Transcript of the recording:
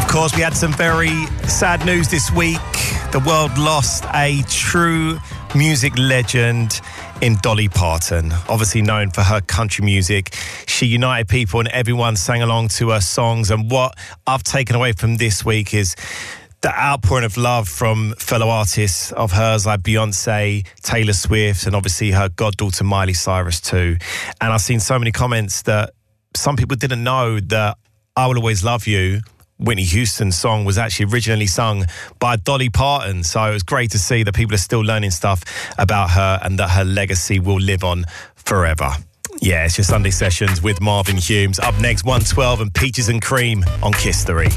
Of course, we had some very sad news this week. The world lost a true music legend in Dolly Parton. Obviously known for her country music, she united people and everyone sang along to her songs. And what I've taken away from this week is the outpouring of love from fellow artists of hers like Beyonce, Taylor Swift, and obviously her goddaughter Miley Cyrus too. And I've seen so many comments that some people didn't know that I Will Always Love You, Whitney Houston's song, was actually originally sung by Dolly Parton. So it was great to see that people are still learning stuff about her and that her legacy will live on forever. Yeah, it's your Sunday Sessions with Marvin Humes. Up next, 112 and Peaches and Cream on Kiss 3.